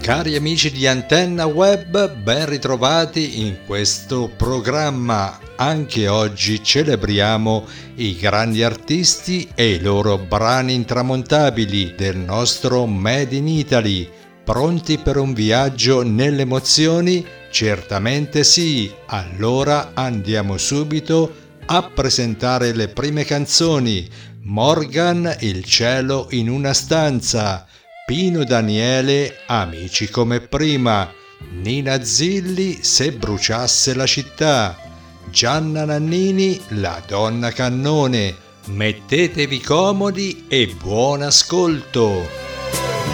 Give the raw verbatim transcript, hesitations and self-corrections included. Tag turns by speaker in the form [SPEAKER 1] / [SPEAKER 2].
[SPEAKER 1] Cari amici di Antenna Web, ben ritrovati in questo programma. Anche oggi celebriamo i grandi artisti e i loro brani intramontabili del nostro Made in Italy. Pronti per un viaggio nelle emozioni? Certamente sì. Allora andiamo subito a presentare le prime canzoni. Morgan, Il cielo in una stanza. Pino Daniele, Amici come prima. Nina Zilli, Se bruciasse la città. Gianna Nannini, La donna cannone. Mettetevi comodi e buon ascolto.